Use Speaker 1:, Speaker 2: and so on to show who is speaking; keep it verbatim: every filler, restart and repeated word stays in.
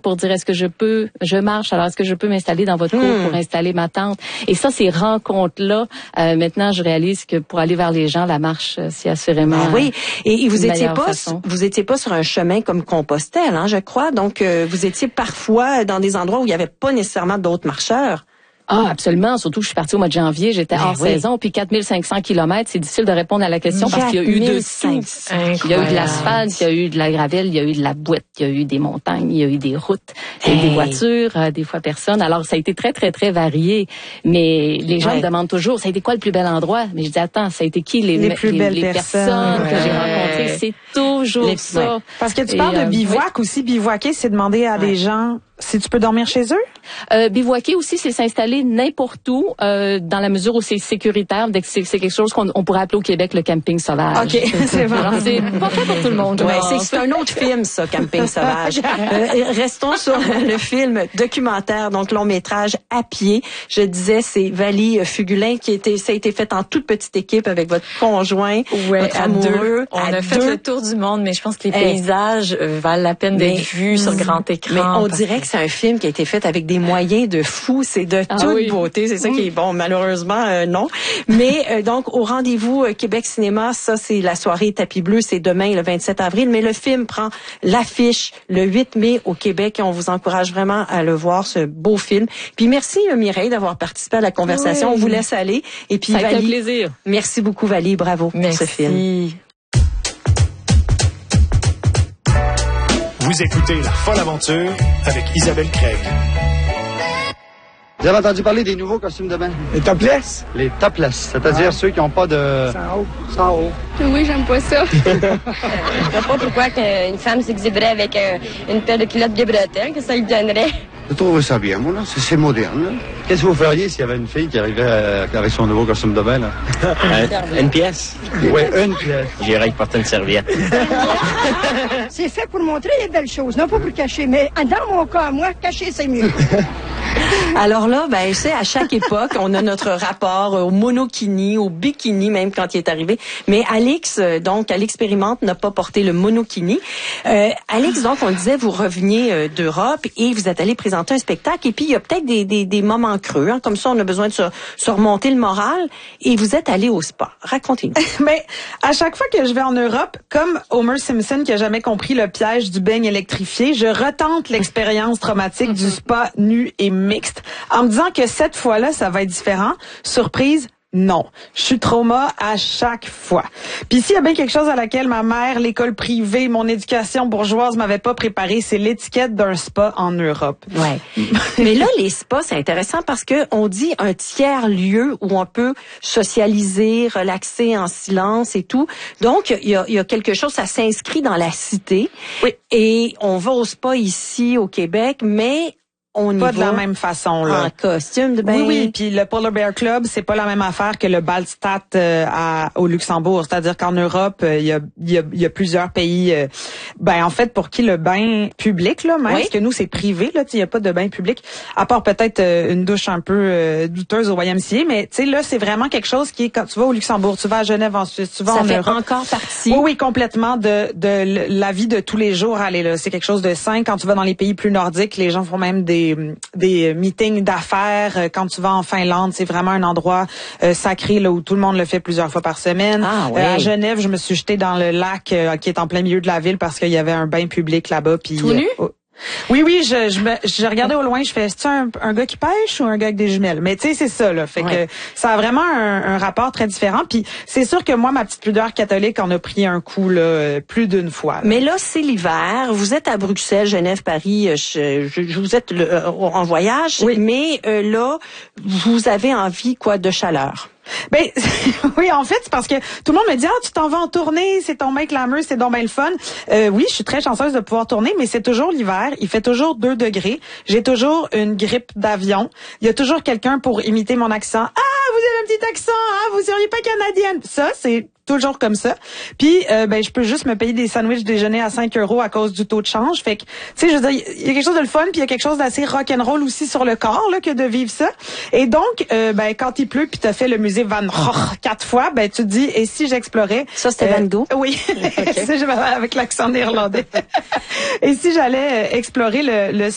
Speaker 1: pour dire est-ce que je peux, je marche, alors est-ce que je peux m'installer dans votre cour mmh. pour installer ma tente. Et ça, ces rencontres-là, euh, maintenant, je réalise que pour aller vers les gens, la marche, c'est assurément.
Speaker 2: Ben oui. Et, et vous étiez pas,
Speaker 1: façon.
Speaker 2: vous étiez pas sur un chemin comme Compostelle, hein, je crois. Donc, euh, vous étiez parfois dans des endroits où il y avait pas nécessairement d'autres marcheurs.
Speaker 1: Ah, absolument. Surtout que je suis partie au mois de janvier, j'étais
Speaker 2: ben
Speaker 1: hors
Speaker 2: oui.
Speaker 1: saison, puis quatre mille cinq cents kilomètres, c'est difficile de répondre à la question parce qu'il y a eu de tout. Il y a eu de l'asphalte, il y a eu de la gravelle, il y a eu de la boîte, il y a eu des montagnes, il y a eu des routes, il y a eu hey. des voitures, euh, des fois personne. Alors, ça a été très, très, très varié. Mais les gens ouais. me demandent toujours, ça a été quoi le plus bel endroit? Mais je dis, attends, ça a été qui les,
Speaker 2: les plus
Speaker 1: les,
Speaker 2: belles
Speaker 1: les
Speaker 2: personnes,
Speaker 1: personnes
Speaker 2: ouais.
Speaker 1: que j'ai rencontrées? C'est toujours les, ça.
Speaker 3: Ouais. Parce que tu
Speaker 1: Et,
Speaker 3: parles de
Speaker 1: euh,
Speaker 3: bivouac oui. aussi. Bivouaquer, c'est demander à ouais. des gens si tu peux dormir chez eux?
Speaker 1: Euh, bivouaquer aussi, c'est s'installer n'importe où, euh, dans la mesure où c'est sécuritaire. C'est, c'est quelque chose qu'on on pourrait appeler au Québec le camping sauvage.
Speaker 2: OK, c'est bon.
Speaker 1: Alors, c'est pas fait pour tout le monde.
Speaker 2: Ouais, c'est, c'est un autre film, ça, Camping sauvage. euh, restons sur le film documentaire, donc long métrage à pied. Je disais, c'est Valie Fugulin qui était, ça a été fait en toute petite équipe avec votre conjoint,
Speaker 4: ouais,
Speaker 2: votre
Speaker 4: à
Speaker 2: amoureux.
Speaker 4: Deux. On
Speaker 2: à
Speaker 4: a fait
Speaker 2: deux.
Speaker 4: le tour du monde, mais je pense que les paysages euh, valent la peine d'être vus sur grand écran.
Speaker 2: Mais on dirait que c'est un film qui a été fait avec des moyens de fou, c'est de ah, toute oui. beauté, c'est ça qui est bon. Malheureusement, euh, non. Mais euh, donc au rendez-vous euh, Québec Cinéma, ça c'est la soirée tapis bleu, c'est demain le vingt-sept avril. Mais le film prend l'affiche le huit mai au Québec et on vous encourage vraiment à le voir, ce beau film. Puis merci euh, Mireille d'avoir participé à la conversation. Oui. On vous laisse aller. Et puis
Speaker 1: ça a été
Speaker 2: Valie,
Speaker 1: un plaisir.
Speaker 2: Merci beaucoup Valie, bravo
Speaker 4: merci.
Speaker 2: pour ce film.
Speaker 5: Vous écoutez La Folle Aventure avec Isabelle Craig.
Speaker 6: Vous avez entendu parler des nouveaux costumes de bain?
Speaker 7: Les topless?
Speaker 6: Les topless, c'est-à-dire ah. ceux qui n'ont pas de...
Speaker 7: Sans haut. Sans haut.
Speaker 8: Oui, j'aime pas ça.
Speaker 9: Je vois pas pourquoi une femme s'exhiberait avec euh, une paire de culottes de bretelles, que ça lui donnerait.
Speaker 6: Je trouve ça bien, moi, là. C'est, c'est moderne, là. Qu'est-ce que vous feriez s'il y avait une fille qui arrivait euh, avec son nouveau costume de bain, là?
Speaker 10: euh, une pièce?
Speaker 6: Oui, une pièce.
Speaker 10: J'irais porter une serviette.
Speaker 11: C'est fait pour montrer les belles choses, non pas pour cacher, mais dans mon cas, moi, cacher, c'est mieux.
Speaker 2: Alors là, ben, c'est à chaque époque, on a notre rapport au monokini, au bikini, même quand il est arrivé. Mais Alix, donc, à l'expérimente, n'a pas porté le monokini. Euh, Alix, donc, on le disait, vous reveniez euh, d'Europe et vous êtes allé présenter un spectacle. Et puis, il y a peut-être des, des, des moments creux. Hein, comme ça, on a besoin de se, se remonter le moral. Et vous êtes allé au spa. Racontez-nous.
Speaker 3: Mais à chaque fois que je vais en Europe, comme Homer Simpson qui a jamais compris le piège du beigne électrifié, je retente l'expérience traumatique du spa nu et mixte en me disant que cette fois-là, ça va être différent. Surprise, non. Je suis trauma à chaque fois. Puis s'il y a bien quelque chose à laquelle ma mère, l'école privée, mon éducation bourgeoise m'avait pas préparé, c'est l'étiquette d'un spa en Europe.
Speaker 2: Ouais. Mais là, les spas, c'est intéressant parce que on dit un tiers lieu où on peut socialiser, relaxer en silence et tout. Donc, il y a, il y a quelque chose, ça s'inscrit dans la cité.
Speaker 3: Oui.
Speaker 2: Et on va au spa ici au Québec, mais on y
Speaker 3: pas
Speaker 2: va
Speaker 3: de la même façon, là.
Speaker 2: En costume de bain.
Speaker 3: Oui, oui. Puis le Polar Bear Club, c'est pas la même affaire que le Ballstadt euh, à, au Luxembourg. C'est-à-dire qu'en Europe, il euh, y, a, y, a, y a plusieurs pays. Euh, ben en fait, pour qui le bain public, là, même, oui. parce que nous c'est privé, là, il y a pas de bain public, à part peut-être euh, une douche un peu euh, douteuse au Y M C A. Mais tu sais, là, c'est vraiment quelque chose qui est quand tu vas au Luxembourg, tu vas à Genève ensuite, tu vas
Speaker 2: Ça
Speaker 3: en
Speaker 2: fait
Speaker 3: Europe.
Speaker 2: encore partie.
Speaker 3: Oui, oui, complètement de de la vie de tous les jours. Allez là, c'est quelque chose de sain. Quand tu vas dans les pays plus nordiques, les gens font même des des meetings d'affaires. Quand tu vas en Finlande, c'est vraiment un endroit euh, sacré là où tout le monde le fait plusieurs fois par semaine.
Speaker 2: Ah, ouais.
Speaker 3: euh, à Genève, je me suis jetée dans le lac euh, qui est en plein milieu de la ville parce qu'il y avait un bain public là-bas. Puis
Speaker 2: tout nu?
Speaker 3: Euh, Oui, oui, je, je, me, je regardais au loin, je fais, c'est-tu un, un gars qui pêche ou un gars avec des jumelles? Mais tu sais, c'est ça, là. Fait ouais. que ça a vraiment un, un rapport très différent. Puis c'est sûr que moi, ma petite pudeur catholique en a pris un coup, là, plus d'une fois. Là.
Speaker 2: Mais là, c'est l'hiver. Vous êtes à Bruxelles, Genève, Paris. Je, je, je vous êtes le, euh, en voyage.
Speaker 3: Oui.
Speaker 2: Mais euh, là, vous avez envie, quoi, de chaleur.
Speaker 3: Ben oui, en fait, c'est parce que tout le monde me dit ah tu t'en vas en tournée, c'est ton mec glamour, c'est donc bien le fun. Euh, oui, je suis très chanceuse de pouvoir tourner, mais c'est toujours l'hiver, il fait toujours deux degrés, j'ai toujours une grippe d'avion, il y a toujours quelqu'un pour imiter mon accent. Ah, vous avez un petit accent, ah, vous seriez pas canadienne. Ça, c'est toujours comme ça. Puis, euh, ben, je peux juste me payer des sandwichs déjeuner à cinq euros à cause du taux de change. Fait que, tu sais, je veux dire, il y a quelque chose de le fun, puis il y a quelque chose d'assez rock'n'roll aussi sur le corps, là, que de vivre ça. Et donc, euh, ben, quand il pleut, puis t'as fait le musée Van Gogh quatre fois, ben, tu te dis, et si j'explorais...
Speaker 2: Ça, c'était
Speaker 3: euh,
Speaker 2: Van Gogh?
Speaker 3: Oui. Okay. Avec l'accent néerlandais. Et si j'allais explorer le, le